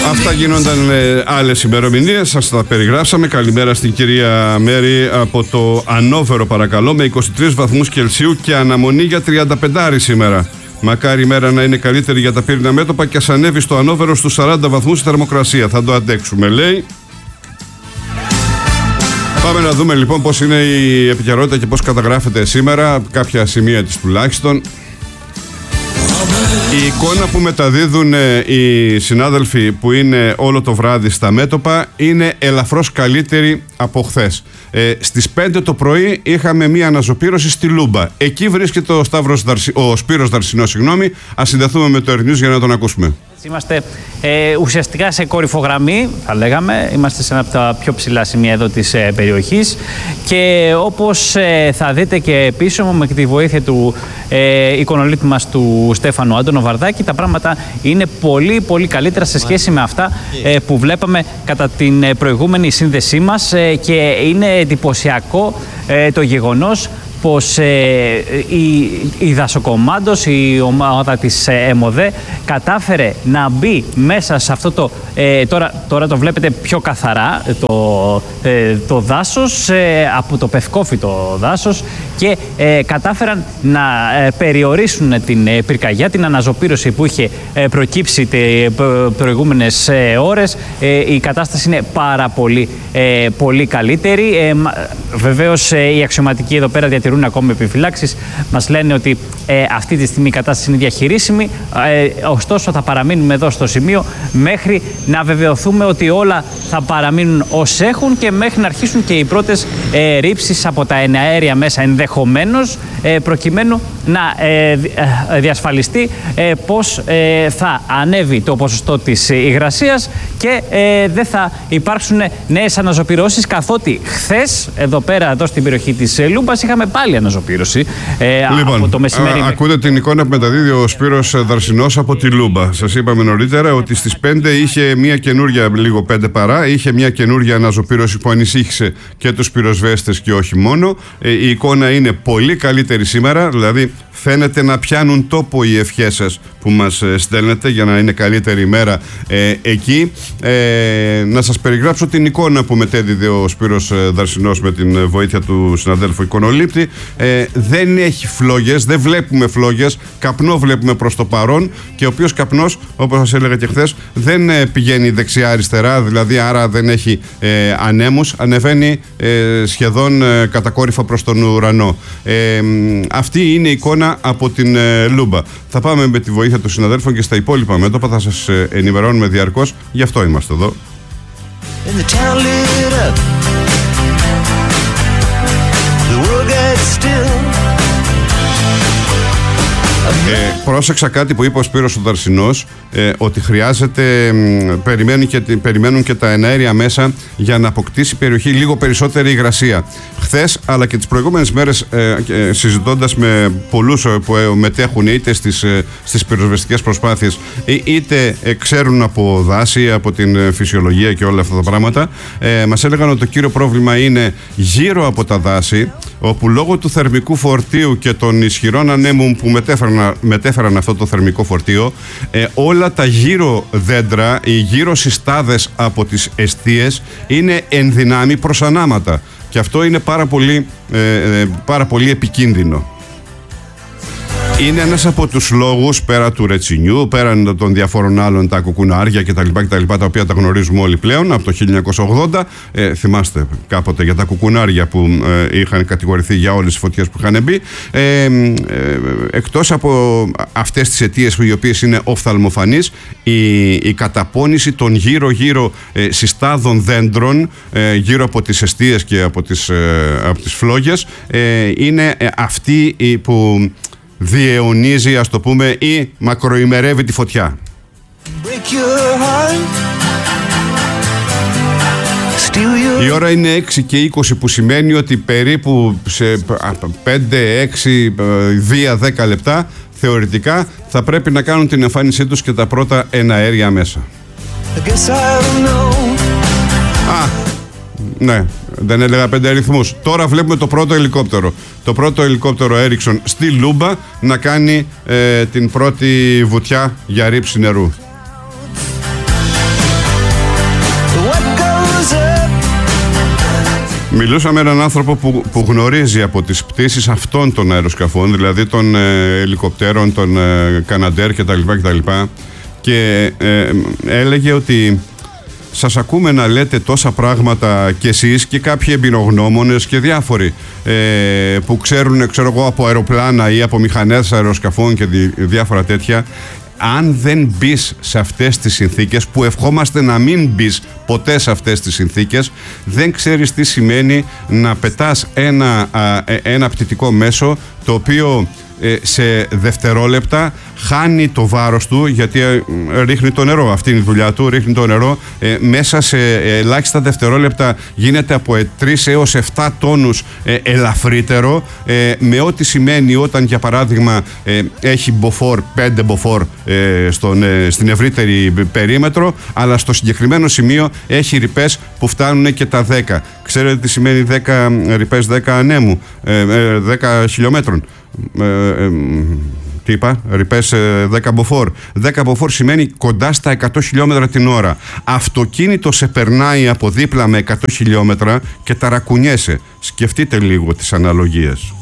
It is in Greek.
Αυτά γίνονταν άλλες ημερομηνίες, σας τα περιγράψαμε. Καλημέρα στην κυρία Μέρη από το Ανόβερο, παρακαλώ, με 23 βαθμούς Κελσίου και αναμονή για 35 σήμερα. Μακάρι η μέρα να είναι καλύτερη για τα πύρινα μέτωπα και ας ανέβει στο Ανόβερο στους 40 βαθμούς η θερμοκρασία. Θα το αντέξουμε, λέει. Πάμε να δούμε λοιπόν πώς είναι η επικαιρότητα και πώς καταγράφεται σήμερα, κάποια σημεία της τουλάχιστον. Η εικόνα που μεταδίδουν οι συνάδελφοι που είναι όλο το βράδυ στα μέτωπα είναι ελαφρώς καλύτερη από χθες. Στις 5 το πρωί είχαμε μία αναζωπήρωση στη Λούμπα. Εκεί βρίσκεται ο Σπύρος Δαρσινός, Ας συνδεθούμε με το Air News για να τον ακούσουμε. Είμαστε ουσιαστικά σε κορυφογραμμή, θα λέγαμε. Είμαστε σε ένα από τα πιο ψηλά σημεία εδώ της περιοχής. Και όπως θα δείτε και πίσω μου, με τη βοήθεια του εικονολήπτη μας του Στέφανου Άντωνο Βαρδάκη, τα πράγματα είναι πολύ πολύ καλύτερα σε σχέση με αυτά που βλέπαμε κατά την προηγούμενη σύνδεσή μας. Και είναι εντυπωσιακό το γεγονός πως η Δασοκομάντος, η ομάδα της ΕΜΟΔΕ, κατάφερε να μπει μέσα σε αυτό το... Τώρα το βλέπετε πιο καθαρά, το δάσος, από το πευκόφυτο δάσος, και κατάφεραν να περιορίσουν την πυρκαγιά, την αναζωπήρωση που είχε προκύψει προηγούμενες ώρες. Η κατάσταση είναι πάρα πολύ καλύτερη. Βεβαίως οι αξιωματικοί εδώ πέρα διατηρούν ακόμη επιφυλάξεις. Μας λένε ότι αυτή τη στιγμή η κατάσταση είναι διαχειρίσιμη. Ωστόσο θα παραμείνουμε εδώ στο σημείο μέχρι να βεβαιωθούμε ότι όλα θα παραμείνουν ως έχουν και μέχρι να αρχίσουν και οι πρώτες ρήψεις από τα εναέρια μέσα, ενδεχομένως, προκειμένου να διασφαλιστεί πως θα ανέβει το ποσοστό της υγρασίας και δεν θα υπάρξουν νέες αναζωπυρώσεις, καθότι χθες εδώ στην περιοχή της Λούμπας είχαμε πάλι αναζωπήρωση από το μεσημέρι. Ακούτε την εικόνα που μεταδίδει ο Σπύρος Δαρσινός από τη Λούμπα. Σας είπαμε νωρίτερα ότι στις 5 είχε μια καινούρια, λίγο 5 παρά, είχε μια καινούρια αναζωπήρωση που ανησύχησε και τους πυροσβέστες και όχι μόνο. Η εικόνα είναι πολύ καλύτερη σήμερα, δηλαδή φαίνεται να πιάνουν τόπο οι ευχές σας που μας στέλνετε για να είναι καλύτερη ημέρα εκεί. Να σας περιγράψω την εικόνα που μετέδιδε ο Σπύρος Δαρσινός με την βοήθεια του συναδέλφου εικονολήπτη. Δεν έχει φλόγες, δεν βλέπουμε φλόγες, καπνό βλέπουμε προς το παρόν, και ο οποίος καπνός, όπως σας έλεγα και χθες, δεν πηγαίνει δεξιά-αριστερά, δηλαδή άρα δεν έχει ανέμους, ανεβαίνει σχεδόν κατακόρυφα προς τον ουρανό. Αυτή είναι η εικόνα από την Λούμπα. Θα πάμε με τη βοήθεια των συναδέλφων και στα υπόλοιπα μέτωπα, θα σας ενημερώνουμε διαρκώς, γι' αυτό είμαστε εδώ. Πρόσεξα κάτι που είπε ο Σπύρος ο Δαρσινός, ότι χρειάζεται, περιμένουν και τα εναέρια μέσα για να αποκτήσει η περιοχή λίγο περισσότερη υγρασία. Χθες αλλά και τις προηγούμενες μέρες, συζητώντας με πολλούς που μετέχουν είτε στις πυροσβεστικές προσπάθειες είτε ξέρουν από δάση, από την φυσιολογία και όλα αυτά τα πράγματα, μας έλεγαν ότι το κύριο πρόβλημα είναι γύρω από τα δάση, όπου λόγω του θερμικού φορτίου και των ισχυρών ανέμων που μετέφεραν αυτό το θερμικό φορτίο, όλα τα γύρω δέντρα, οι γύρω συστάδες από τις εστίες είναι εν δυνάμει προς ανάματα, και αυτό είναι πάρα πολύ επικίνδυνο. Είναι ένας από τους λόγους, πέρα του ρετσινιού, πέραν των διαφόρων άλλων, τα κουκουνάρια κτλ. Τα οποία τα γνωρίζουμε όλοι πλέον από το 1980. Θυμάστε κάποτε για τα κουκουνάρια που είχαν κατηγορηθεί για όλες τις φωτιές που είχαν μπει. Εκτός από αυτές τις αιτίες, οι οποίες είναι οφθαλμοφανείς, η καταπώνηση των γύρω-γύρω συστάδων δέντρων, γύρω από τις εστίες και από τις φλόγες, είναι αυτή που διαιωνίζει, ας το πούμε, ή μακροημερεύει τη φωτιά. Η ώρα είναι 6 και 20, που σημαίνει ότι περίπου σε 5-6 δια 10 λεπτά θεωρητικά θα πρέπει να κάνουν την εμφάνισή τους και τα πρώτα εναέρια μέσα. Ναι, δεν έλεγα 5 αριθμούς. Τώρα βλέπουμε το πρώτο ελικόπτερο. Το πρώτο ελικόπτερο Ericsson στη Λούμπα να κάνει την πρώτη βουτιά για ρήψη νερού. Μιλούσα με έναν άνθρωπο που γνωρίζει από τις πτήσεις αυτών των αεροσκαφών, δηλαδή των ελικοπτέρων, των Καναντέρ κτλ. Και έλεγε ότι σας ακούμε να λέτε τόσα πράγματα κι εσείς και κάποιοι εμπειρογνώμονες και διάφοροι που ξέρουν, ξέρω εγώ, από αεροπλάνα ή από μηχανές αεροσκαφών και διάφορα τέτοια. Αν δεν μπεις σε αυτές τις συνθήκες, που ευχόμαστε να μην μπεις ποτέ σε αυτές τις συνθήκες, δεν ξέρεις τι σημαίνει να πετάς ένα πτυτικό μέσο το οποίο σε δευτερόλεπτα χάνει το βάρος του, γιατί ρίχνει το νερό, αυτή είναι η δουλειά του, ρίχνει το νερό, μέσα σε ελάχιστα δευτερόλεπτα γίνεται από 3 έως 7 τόνους ελαφρύτερο, με ό,τι σημαίνει όταν, για παράδειγμα, έχει μποφόρ, 5 മ്പോൾ στην ευρύτερη περίμετρο, αλλά στο συγκεκριμένο σημείο έχει ρηπές που φτάνουν και τα 10. Ξέρετε τι σημαίνει 10 ρηπές 10 ανέμου, 10 χιλιόμετρων? Τι είπα, ρηπές 10 μποφόρ. 10 μποφόρ σημαίνει κοντά στα 100 χιλιόμετρα την ώρα. Αυτοκίνητο σε περνάει από δίπλα με 100 χιλιόμετρα και ταρακουνιέσαι. Σκεφτείτε λίγο τις αναλογίες.